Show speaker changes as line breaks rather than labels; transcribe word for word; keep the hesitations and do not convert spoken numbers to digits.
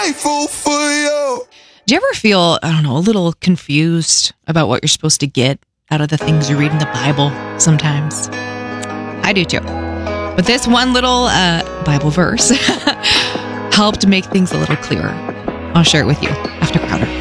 Fool for you.
Do you ever feel, I don't know, a little confused about what you're supposed to get out of the things you read in the Bible sometimes? I do too. But this one little uh, Bible verse helped make things a little clearer. I'll share it with you after Crowder.